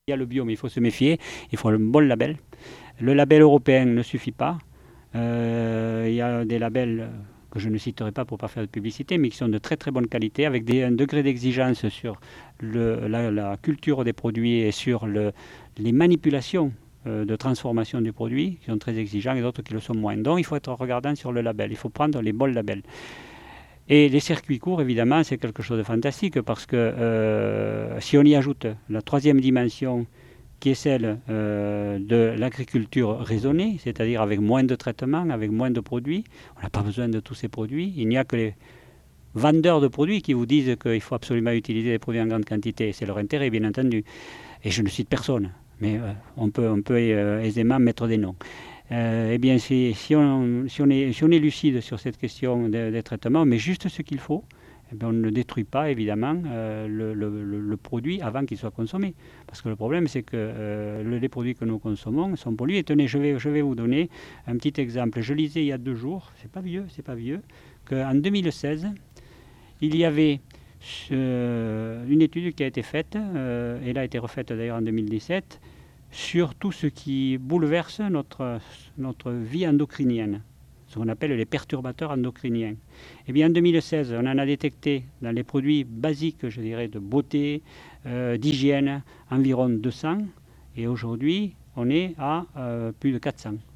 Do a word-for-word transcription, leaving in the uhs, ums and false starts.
Il y a le bio, mais il faut se méfier. Il faut un bon label. Le label européen ne suffit pas. Euh, il y a des labels que je ne citerai pas pour ne pas faire de publicité, mais qui sont de très très bonne qualité, avec des, un degré d'exigence sur le, la, la culture des produits et sur le, les manipulations euh, de transformation du produit, qui sont très exigeants, et d'autres qui le sont moins. Donc il faut être regardant sur le label. Il faut prendre les bons labels. Et les circuits courts, évidemment, c'est quelque chose de fantastique parce que euh, si on y ajoute la troisième dimension qui est celle euh, de l'agriculture raisonnée, c'est-à-dire avec moins de traitements, avec moins de produits, on n'a pas besoin de tous ces produits. Il n'y a que les vendeurs de produits qui vous disent qu'il faut absolument utiliser des produits en grande quantité. C'est leur intérêt, bien entendu. Et je ne cite personne, mais euh, on peut, on peut euh, aisément mettre des noms. Euh, eh bien, si, si, on, si, on est, si on est lucide sur cette question des, des traitements, on met juste ce qu'il faut, eh bien, on ne détruit pas évidemment euh, le, le, le, le produit avant qu'il soit consommé. Parce que le problème, c'est que euh, le, les produits que nous consommons sont pollués. Et tenez, je vais, je vais vous donner un petit exemple. Je lisais il y a deux jours, c'est pas vieux, c'est pas vieux, qu'en deux mille seize, il y avait euh, une étude qui a été faite, euh, elle a été refaite d'ailleurs en deux mille dix-sept, sur tout ce qui bouleverse notre, notre vie endocrinienne, ce qu'on appelle les perturbateurs endocriniens. Et bien en deux mille seize, on en a détecté dans les produits basiques, je dirais, de beauté, euh, d'hygiène, environ deux cents, et aujourd'hui, on est à euh, plus de quatre cents.